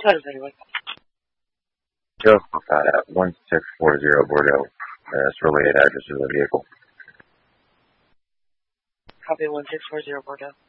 That is anyone. Joseph at 1640 Bordeaux. It's related address of the vehicle. Copy 1640 Bordeaux.